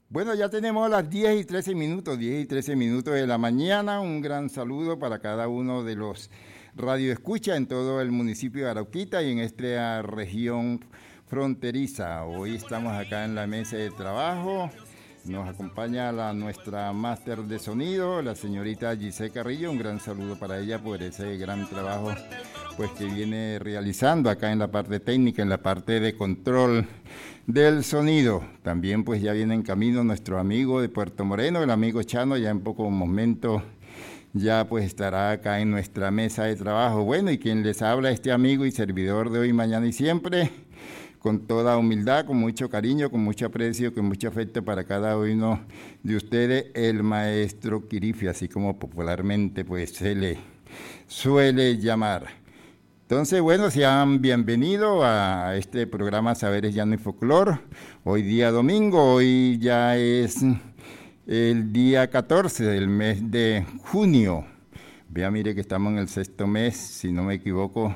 Bueno, ya tenemos las 10 y 13 minutos, 10 y 13 minutos de la mañana. Un gran saludo para cada uno de los radioescuchas en todo el municipio de Arauquita y en esta región fronteriza. Hoy estamos acá en la mesa de trabajo. Nos acompaña nuestra máster de sonido, la señorita Giselle Carrillo. Un gran saludo para ella por ese gran trabajo pues que viene realizando acá en la parte técnica, en la parte de control del sonido. También pues ya viene en camino nuestro amigo de Puerto Moreno, el amigo Chano, ya en poco momento ya pues estará acá en nuestra mesa de trabajo. Bueno, y quien les habla, este amigo y servidor de hoy, mañana y siempre, con toda humildad, con mucho cariño, con mucho aprecio, con mucho afecto para cada uno de ustedes, el maestro Quirifi, así como popularmente pues se le suele llamar. Entonces, bueno, sean bienvenidos a este programa Saberes Llano y Folclor. Hoy día domingo, hoy ya es el día 14 del mes de junio. Vea, mire que estamos en el sexto mes, si no me equivoco.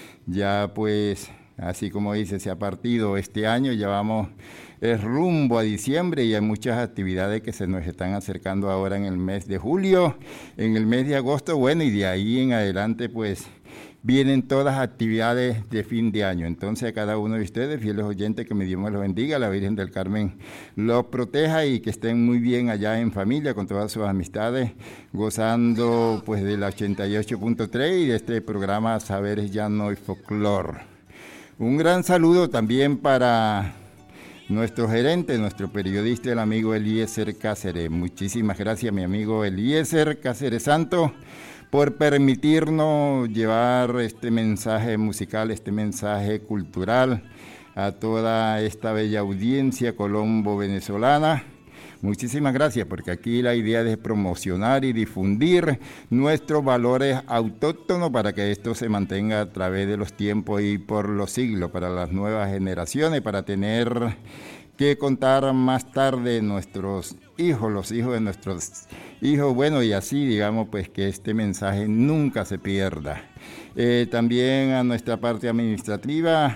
Ya pues, así como dice, se ha partido este año, ya vamos rumbo a diciembre y hay muchas actividades que se nos están acercando ahora en el mes de julio, en el mes de agosto, bueno, y de ahí en adelante pues vienen todas las actividades de fin de año. Entonces a cada uno de ustedes, fieles oyentes, que mi Dios me los bendiga, la Virgen del Carmen los proteja y que estén muy bien allá en familia con todas sus amistades, gozando pues de la 88.3 y de este programa Saberes Llano y Folclor. Un gran saludo también para nuestro gerente, nuestro periodista, el amigo Eliezer Cáceres. Muchísimas gracias, mi amigo Eliezer Cáceres Santo, por permitirnos llevar este mensaje musical, este mensaje cultural a toda esta bella audiencia colombo-venezolana. Muchísimas gracias, porque aquí la idea es promocionar y difundir nuestros valores autóctonos para que esto se mantenga a través de los tiempos y por los siglos, para las nuevas generaciones, para tener que contar más tarde nuestros hijos, los hijos de nuestros hijos, bueno, y así digamos pues que este mensaje nunca se pierda. También a nuestra parte administrativa,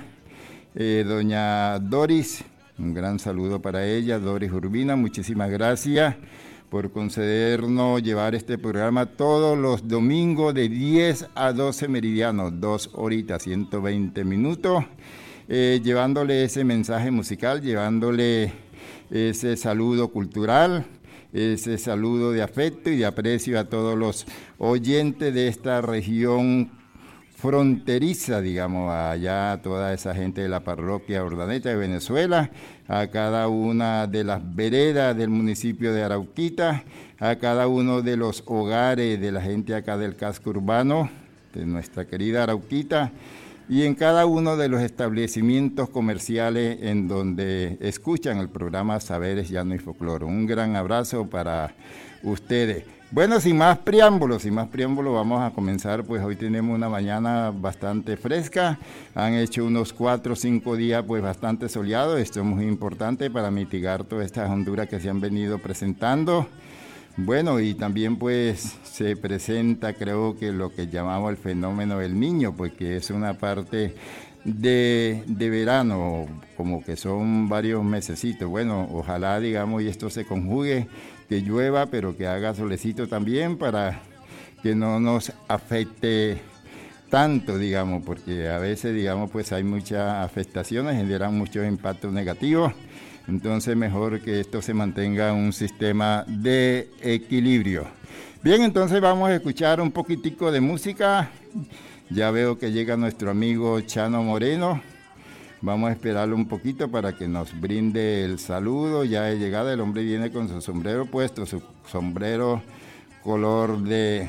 doña Doris, un gran saludo para ella, Doris Urbina, muchísimas gracias por concedernos llevar este programa todos los domingos de 10 a 12 meridianos, 2 horitas, 120 minutos, llevándole ese mensaje musical, llevándole ese saludo cultural, ese saludo de afecto y de aprecio a todos los oyentes de esta región fronteriza, digamos, allá a toda esa gente de la parroquia Urdaneta de Venezuela, a cada una de las veredas del municipio de Arauquita, a cada uno de los hogares de la gente acá del casco urbano de nuestra querida Arauquita, y en cada uno de los establecimientos comerciales en donde escuchan el programa Saberes Llano y Folclor. Un gran abrazo para ustedes. Bueno, sin más preámbulos, vamos a comenzar, pues hoy tenemos una mañana bastante fresca, han hecho unos 4 o 5 días pues bastante soleados, esto es muy importante para mitigar todas estas honduras que se han venido presentando. Bueno, y también pues se presenta, creo que lo que llamamos el fenómeno del Niño, pues que es una parte de verano, como que son varios mesecitos. Bueno, ojalá, digamos, y esto se conjugue, que llueva, pero que haga solecito también para que no nos afecte tanto, digamos, porque a veces, digamos, pues hay muchas afectaciones, generan muchos impactos negativos. Entonces mejor que esto se mantenga un sistema de equilibrio. Bien, entonces vamos a escuchar un poquitico de música. Ya veo que llega nuestro amigo Chano Moreno. Vamos a esperarlo un poquito para que nos brinde el saludo. Ya de llegada el hombre viene con su sombrero puesto, su sombrero color de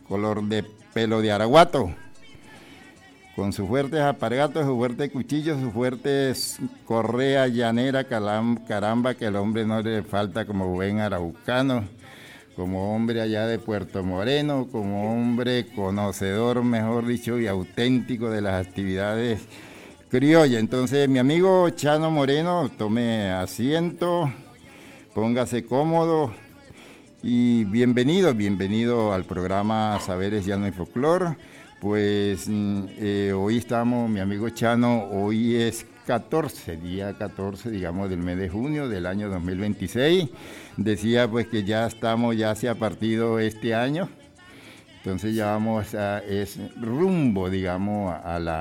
pelo de araguato, con sus fuertes apargatos, sus fuertes cuchillos, sus fuertes correa llanera, caramba, que al hombre no le falta como buen araucano, como hombre allá de Puerto Moreno, como hombre conocedor, mejor dicho, y auténtico de las actividades criollas. Entonces, mi amigo Chano Moreno, tome asiento, póngase cómodo y bienvenido al programa Saberes Llano y Folclor. Pues hoy estamos, mi amigo Chano, hoy es día 14, digamos, del mes de junio del año 2026. Decía pues que ya se ha partido este año, entonces ya vamos es rumbo, digamos,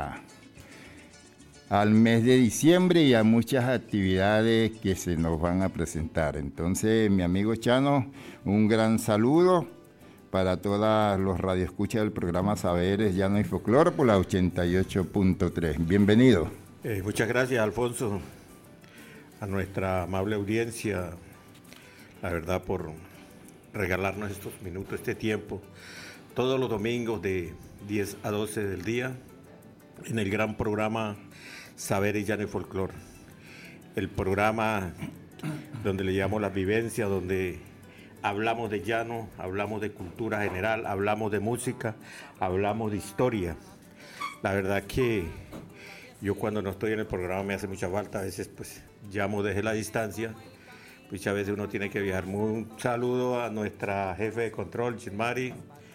al mes de diciembre y a muchas actividades que se nos van a presentar. Entonces, mi amigo Chano, un gran saludo para todos los radioescuchas del programa Saberes Llano y Folclor por la 88.3. Bienvenido. Muchas gracias, Alfonso, a nuestra amable audiencia, la verdad, por regalarnos estos minutos, este tiempo, todos los domingos de 10 a 12 del día, en el gran programa Saberes Llano y Folclor, el programa donde le llamamos la vivencia, donde hablamos de llano, hablamos de cultura general, hablamos de música, hablamos de historia. La verdad que yo cuando no estoy en el programa me hace mucha falta, a veces pues llamo desde la distancia, muchas veces uno tiene que viajar. Un saludo a nuestra jefe de control, Chimari,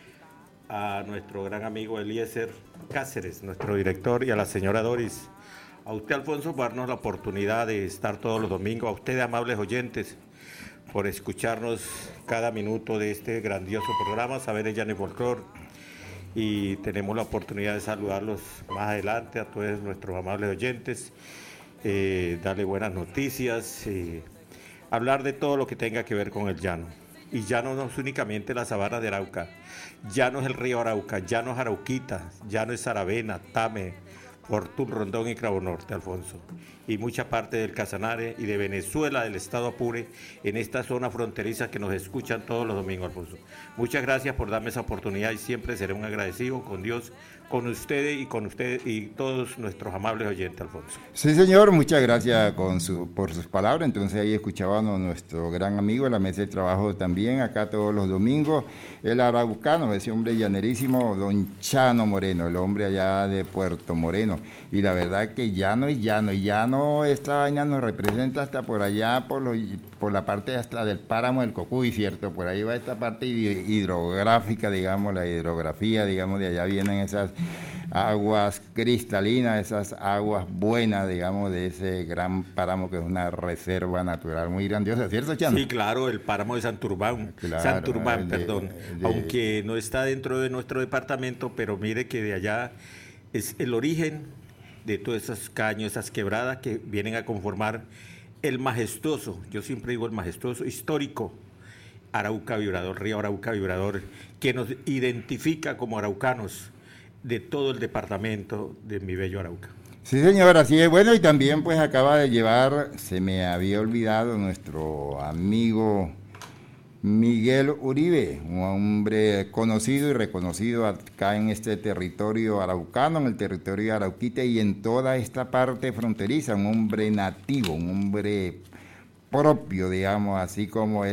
a nuestro gran amigo Eliezer Cáceres, nuestro director, y a la señora Doris. A usted, Alfonso, por darnos la oportunidad de estar todos los domingos, a ustedes, amables oyentes, por escucharnos cada minuto de este grandioso programa, Saberes Llano y Folclor. Y tenemos la oportunidad de saludarlos más adelante a todos nuestros amables oyentes, darle buenas noticias, hablar de todo lo que tenga que ver con el llano. Y llano no es únicamente la sabana de Arauca, llano es el río Arauca, llano es Arauquita, llano es Saravena, Tame, Fortún, Rondón y Cravo Norte, Alfonso, y mucha parte del Casanare y de Venezuela, del estado Apure, en esta zona fronteriza que nos escuchan todos los domingos, Alfonso. Muchas gracias por darme esa oportunidad y siempre seré un agradecido con Dios, con ustedes y todos nuestros amables oyentes, Alfonso. Sí, señor, muchas gracias por sus palabras. Entonces ahí escuchábamos a nuestro gran amigo en la mesa de trabajo también, acá todos los domingos, el araucano, ese hombre llanerísimo, don Chano Moreno, el hombre allá de Puerto Moreno. Y la verdad que llano y llano, esta vaina nos representa hasta por allá, por la parte hasta del páramo del Cocuy, ¿cierto? Por ahí va esta parte hidrográfica, digamos, la hidrografía, digamos, de allá vienen esas aguas cristalinas, esas aguas buenas, digamos, de ese gran páramo que es una reserva natural muy grandiosa, ¿cierto, Chano? Sí, claro, el páramo de Santurbán, perdón, aunque no está dentro de nuestro departamento, pero mire que de allá es el origen de todos esos caños, esas quebradas que vienen a conformar el majestuoso, yo siempre digo el majestuoso, histórico Arauca Vibrador, río Arauca Vibrador, que nos identifica como araucanos de todo el departamento de mi bello Arauca. Sí, señor, así es. Bueno, y también pues acaba de llevar, se me había olvidado, nuestro amigo Miguel Uribe, un hombre conocido y reconocido acá en este territorio araucano, en el territorio de Arauquita y en toda esta parte fronteriza, un hombre nativo, un hombre propio, digamos, así como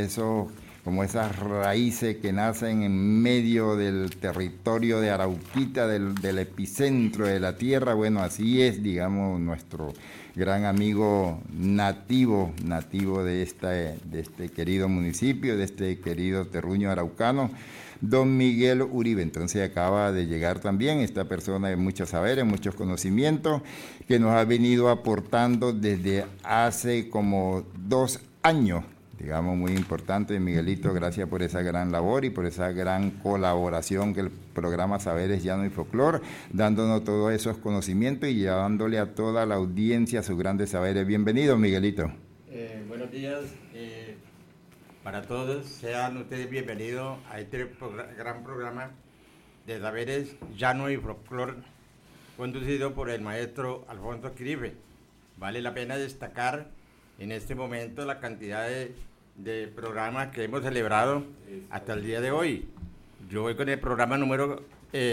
esas raíces que nacen en medio del territorio de Arauquita, del epicentro de la tierra. Bueno, así es, digamos, nuestro gran amigo nativo de este querido municipio, de este querido terruño araucano, don Miguel Uribe. Entonces acaba de llegar también esta persona de muchos saberes, muchos conocimientos, que nos ha venido aportando desde hace como 2 años, digamos, muy importante. Miguelito, gracias por esa gran labor y por esa gran colaboración que el programa Saberes Llano y Folclor, dándonos todos esos conocimientos y llevándole a toda la audiencia sus grandes saberes. Bienvenido, Miguelito. Buenos días para todos. Sean ustedes bienvenidos a este gran programa de Saberes Llano y Folclor, conducido por el maestro Alfonso Quirife. Vale la pena destacar en este momento la cantidad de programas que hemos celebrado hasta el día de hoy. Yo voy con el programa número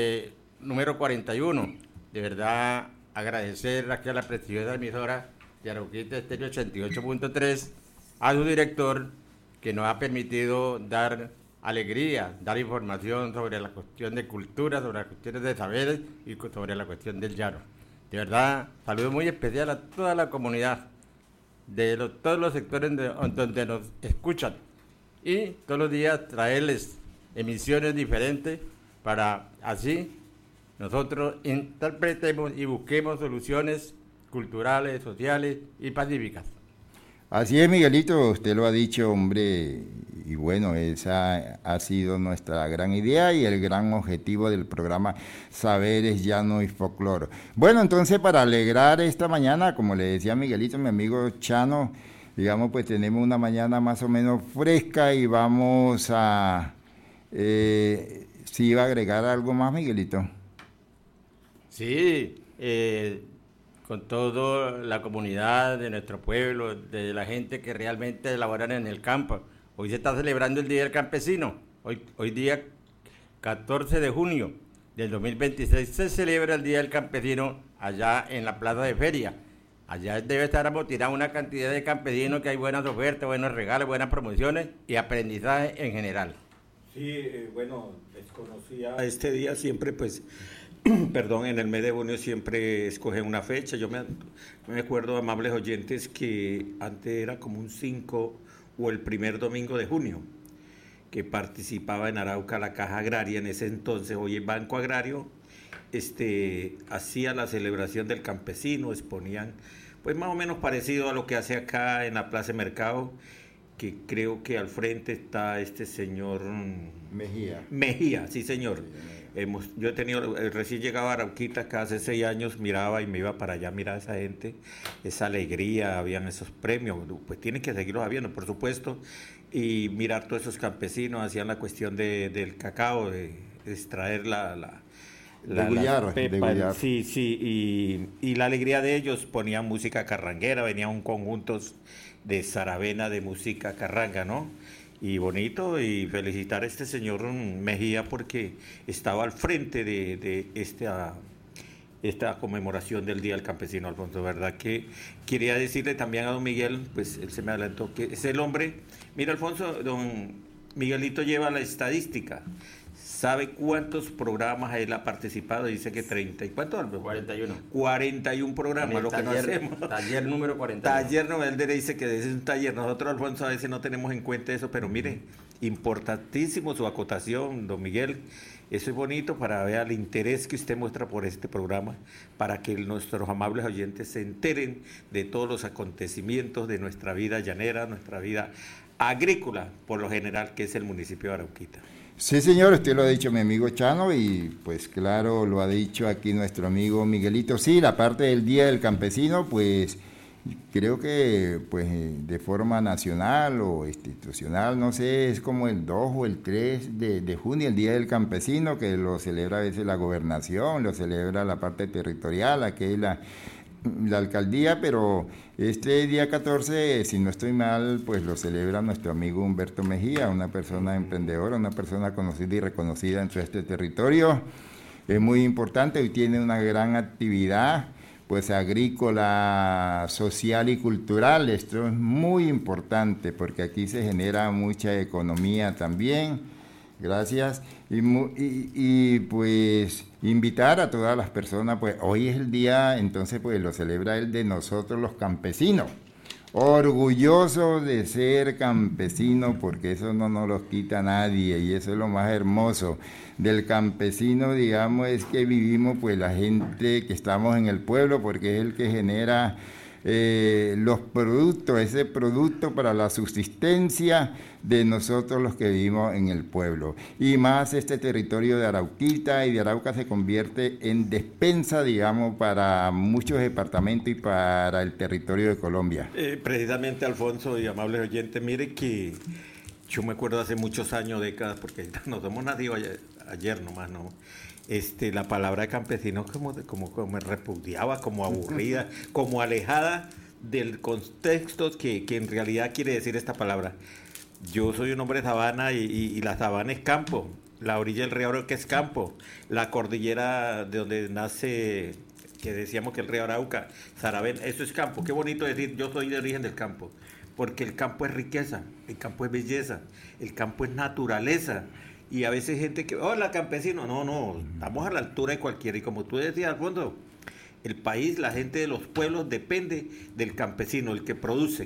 41. De verdad, agradecer aquí a la prestigiosa emisora de Arauquita Estéreo 88.3, a su director, que nos ha permitido dar alegría, dar información sobre la cuestión de cultura, sobre las cuestiones de saberes y sobre la cuestión del llano. De verdad, saludo muy especial a toda la comunidad de todos los sectores donde nos escuchan, y todos los días traerles emisiones diferentes para así nosotros interpretemos y busquemos soluciones culturales, sociales y pacíficas. Así es, Miguelito, usted lo ha dicho, hombre, y bueno, esa ha sido nuestra gran idea y el gran objetivo del programa Saberes Llano y Folclore. Bueno, entonces para alegrar esta mañana, como le decía Miguelito, mi amigo Chano, digamos, pues tenemos una mañana más o menos fresca y vamos a... ¿sí iba a agregar algo más, Miguelito? Sí, con toda la comunidad de nuestro pueblo, de la gente que realmente laboran en el campo. Hoy se está celebrando el Día del Campesino. Hoy día 14 de junio del 2026 se celebra el Día del Campesino allá en la Plaza de Feria. Allá debe estar amotinada una cantidad de campesinos que hay buenas ofertas, buenos regalos, buenas promociones y aprendizaje en general. Sí, bueno, desconocía este día siempre, pues, perdón, en el mes de junio siempre escogen una fecha. Yo me acuerdo, amables oyentes, que antes era como un 5 o el primer domingo de junio, que participaba en Arauca la Caja Agraria en ese entonces, hoy el Banco Agrario, hacía la celebración del campesino, exponían, pues más o menos parecido a lo que hace acá en la Plaza de Mercado, que creo que al frente está este señor Mejía, sí señor. Yo he tenido, recién llegado a Arauquita, acá hace 6 años, miraba y me iba para allá, miraba a esa gente, esa alegría, habían esos premios, pues tienen que seguirlos habiendo, por supuesto, y mirar todos esos campesinos, hacían la cuestión del cacao, de extraer Degullar. Sí, y la alegría de ellos, ponían música carranguera, venían conjuntos de zaravena de música carranga, ¿no? Y bonito, y felicitar a este señor Mejía porque estaba al frente de esta conmemoración del Día del Campesino, Alfonso, ¿verdad? Que quería decirle también a don Miguel, pues él se me adelantó, que es el hombre, mira Alfonso, don Miguelito lleva la estadística, ¿sabe cuántos programas él ha participado? Dice que 30, ¿y cuántos? 41. 41 programas, lo que no hacemos. Taller número 41. Taller, no, él dice que ese es un taller. Nosotros, Alfonso, a veces no tenemos en cuenta eso, pero mire, importantísimo su acotación, don Miguel. Eso es bonito para ver el interés que usted muestra por este programa, para que nuestros amables oyentes se enteren de todos los acontecimientos de nuestra vida llanera, nuestra vida agrícola, por lo general, que es el municipio de Arauquita. Sí, señor, usted lo ha dicho mi amigo Chano y pues claro, lo ha dicho aquí nuestro amigo Miguelito. Sí, la parte del Día del Campesino, pues creo que pues de forma nacional o institucional, no sé, es como el 2 o el 3 de junio, el Día del Campesino, que lo celebra a veces la gobernación, lo celebra la parte territorial, aquí la alcaldía, pero este día 14, si no estoy mal, pues lo celebra nuestro amigo Humberto Mejía, una persona emprendedora, una persona conocida y reconocida en todo este territorio. Es muy importante, hoy tiene una gran actividad, pues agrícola, social y cultural. Esto es muy importante porque aquí se genera mucha economía también. Gracias. Y pues invitar a todas las personas, pues hoy es el día, entonces pues lo celebra el de nosotros los campesinos. Orgulloso de ser campesino porque eso no nos lo quita nadie y eso es lo más hermoso del campesino, digamos, es que vivimos pues la gente que estamos en el pueblo porque es el que genera los productos, ese producto para la subsistencia de nosotros los que vivimos en el pueblo. Y más este territorio de Arauquita y de Arauca se convierte en despensa, digamos, para muchos departamentos y para el territorio de Colombia. Precisamente, Alfonso y amables oyentes, mire que yo me acuerdo hace muchos años, décadas, porque nos hemos nacido ayer nomás, ¿no? La palabra de campesino como me repudiaba, como aburrida, como alejada del contexto que en realidad quiere decir esta palabra. Yo soy un hombre de sabana y la sabana es campo, la orilla del río Arauca es campo, la cordillera de donde nace, que decíamos que el río Arauca, Saravena, eso es campo. Qué bonito decir, yo soy de origen del campo, porque el campo es riqueza, el campo es belleza, el campo es naturaleza. Y a veces gente que, hola campesino, no, estamos a la altura de cualquiera. Y como tú decías, Alfonso, el país, la gente de los pueblos depende del campesino, el que produce.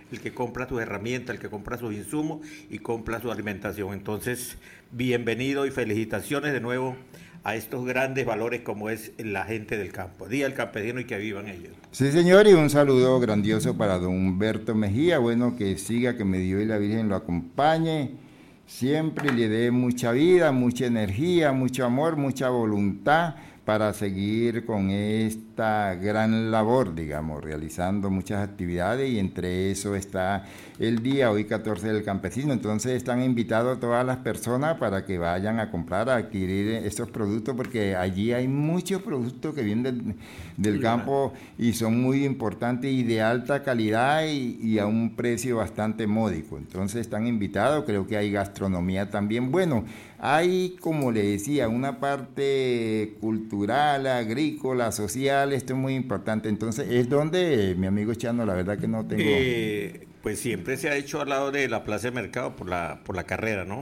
el que compra sus herramientas, el que compra sus insumos y compra su alimentación. Entonces, bienvenido y felicitaciones de nuevo a estos grandes valores como es la gente del campo. Día del campesino y que vivan ellos. Sí, señor, y un saludo grandioso para don Humberto Mejía. Bueno, que siga, que me Dios y la Virgen lo acompañe. Siempre le dé mucha vida, mucha energía, mucho amor, mucha voluntad para seguir con esta gran labor, digamos, realizando muchas actividades, y entre eso está el día, hoy 14 del campesino. Entonces están invitados todas las personas para que vayan a comprar, a adquirir estos productos, porque allí hay muchos productos que vienen del campo y son muy importantes y de alta calidad y a un precio bastante módico. Entonces están invitados, creo que hay gastronomía también. Bueno, hay, como le decía, una parte cultural, agrícola, social, esto es muy importante. Entonces, ¿es donde, mi amigo Chano? La verdad que no tengo... Pues siempre se ha hecho al lado de la Plaza de Mercado por la carrera, ¿no?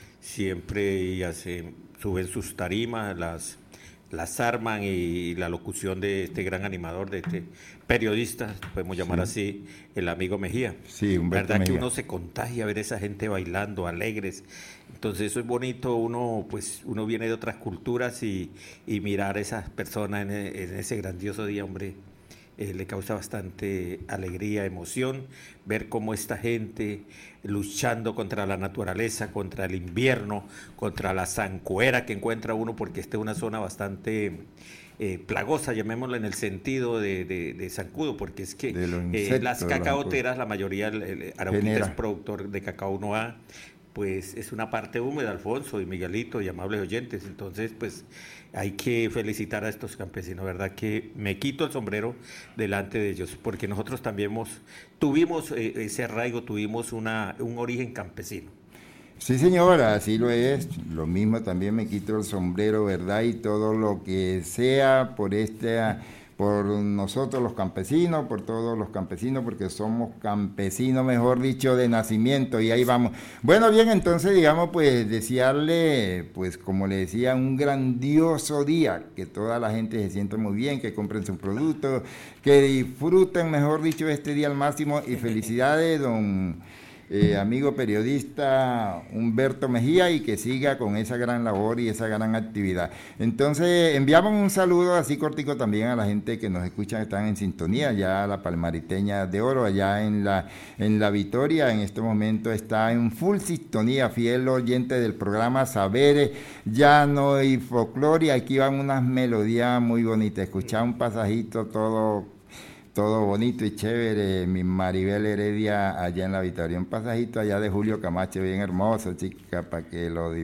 Siempre ya se suben sus tarimas, las arman, y la locución de este gran animador, de este periodista, podemos llamar así, el amigo Mejía. Sí, Humberto verdad Mejía. que uno se contagia a ver esa gente bailando, alegres. Entonces eso es bonito, uno viene de otras culturas y mirar a esas personas en ese grandioso día, hombre, le causa bastante alegría, emoción, ver cómo esta gente luchando contra la naturaleza, contra el invierno, contra la zancuera que encuentra uno, porque esta es una zona bastante plagosa, llamémoslo, en el sentido de zancudo, porque es que las cacaoteras, la mayoría, Arauquita es productor de cacao Noa, pues es una parte húmeda, Alfonso y Miguelito y amables oyentes. Entonces, pues hay que felicitar a estos campesinos, ¿verdad? Que me quito el sombrero delante de ellos, porque nosotros también tuvimos ese arraigo, tuvimos un origen campesino. Sí, señora, así lo es. Lo mismo, también me quito el sombrero, ¿verdad? Y todo lo que sea por nosotros los campesinos, por todos los campesinos, porque somos campesinos, mejor dicho, de nacimiento, y ahí vamos. Bueno, bien, entonces, digamos, pues, desearle, pues, como le decía, un grandioso día, que toda la gente se sienta muy bien, que compren sus productos, que disfruten, mejor dicho, este día al máximo, y felicidades, don... amigo periodista Humberto Mejía, y que siga con esa gran labor y esa gran actividad. Entonces enviamos un saludo así cortico también a la gente que nos escucha, que están en sintonía, ya la Palmariteña de Oro, allá en la Victoria, en este momento está en full sintonía, fiel oyente del programa Saberes, Llano y Folclore. Aquí van unas melodías muy bonitas, escuchar un pasajito todo bonito y chévere, mi Maribel Heredia allá en la Victoria, un pasajito allá de Julio Camacho, bien hermoso, chica, para que lo